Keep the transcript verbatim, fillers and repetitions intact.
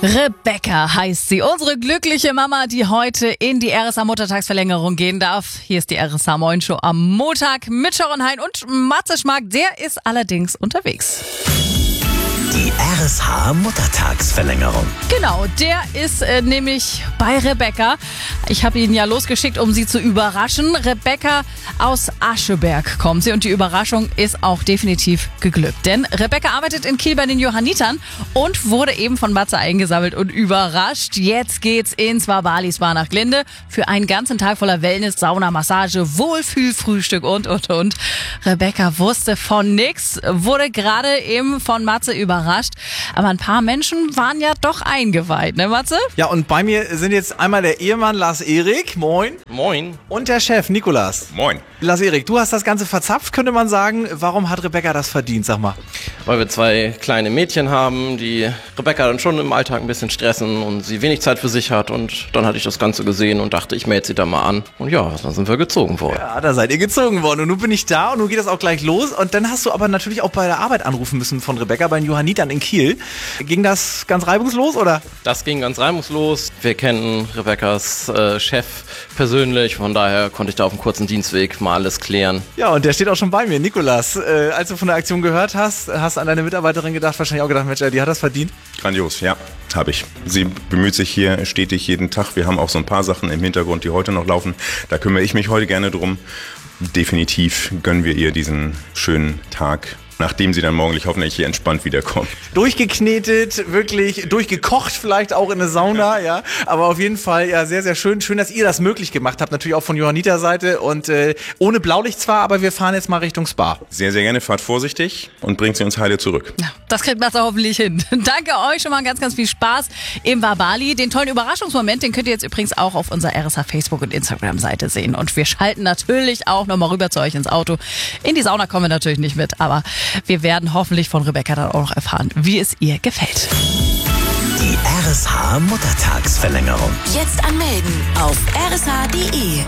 Rebecca heißt sie, unsere glückliche Mama, die heute in die R S H-Muttertagsverlängerung gehen darf. Hier ist die R S H-Moin-Show am Montag mit Sharon Hein und Matze Schmack, der ist allerdings unterwegs. Die R S H-Muttertagsverlängerung. Genau, der ist äh, nämlich bei Rebecca. Ich habe ihn ja losgeschickt, um sie zu überraschen. Rebecca aus Ascheberg kommt sie und die Überraschung ist auch definitiv geglückt. Denn Rebecca arbeitet in Kiel bei den Johannitern und wurde eben von Matze eingesammelt und überrascht. Jetzt geht's ins Wabali Spa nach Glinde für einen ganzen Tag voller Wellness, Sauna, Massage, Wohlfühlfrühstück und, und, und. Rebecca wusste von nix, wurde gerade eben von Matze überrascht. Aber ein paar Menschen waren ja doch eingeweiht, ne Matze? Ja, und bei mir sind jetzt einmal der Ehemann Lars-Erik, moin. Moin. Und der Chef Nikolas. Moin. Lars-Erik, du hast das Ganze verzapft, könnte man sagen. Warum hat Rebecca das verdient, sag mal? Weil wir zwei kleine Mädchen haben, die Rebecca dann schon im Alltag ein bisschen stressen und sie wenig Zeit für sich hat. Und dann hatte ich das Ganze gesehen und dachte, ich melde sie da mal an. Und ja, dann sind wir gezogen worden. Ja, da seid ihr gezogen worden. Und nun bin ich da und nun geht das auch gleich los. Und dann hast du aber natürlich auch bei der Arbeit anrufen müssen von Rebecca bei den Johannitern in Kiel. Ging das ganz reibungslos, oder? Das ging ganz reibungslos. Wir kennen Rebeccas äh, Chef persönlich, von daher konnte ich da auf einem kurzen Dienstweg mal alles klären. Ja, und der steht auch schon bei mir, Nikolas. Äh, als du von der Aktion gehört hast, hast du an deine Mitarbeiterin gedacht, wahrscheinlich auch gedacht, Mensch, die hat das verdient? Grandios, ja, habe ich. Sie bemüht sich hier stetig jeden Tag. Wir haben auch so ein paar Sachen im Hintergrund, die heute noch laufen. Da kümmere ich mich heute gerne drum. Definitiv gönnen wir ihr diesen schönen Tag, nachdem sie dann morgendlich hoffentlich hier entspannt wiederkommt. Durchgeknetet, wirklich durchgekocht vielleicht auch in der Sauna, ja. Aber auf jeden Fall ja sehr, sehr schön. Schön, dass ihr das möglich gemacht habt. Natürlich auch von Johanniter Seite und äh, ohne Blaulicht zwar, aber wir fahren jetzt mal Richtung Spa. Sehr, sehr gerne. Fahrt vorsichtig und bringt sie uns heile zurück. Ja, das kriegt Matze hoffentlich hin. Danke euch, schon mal ganz, ganz viel Spaß im Wabali. Den tollen Überraschungsmoment, den könnt ihr jetzt übrigens auch auf unserer R S H Facebook- und Instagram-Seite sehen. Und wir schalten natürlich auch nochmal rüber zu euch ins Auto. In die Sauna kommen wir natürlich nicht mit, aber wir werden hoffentlich von Rebecca dann auch noch erfahren, wie es ihr gefällt. Die R S H-Muttertagsverlängerung. Jetzt anmelden auf r s h punkt d e.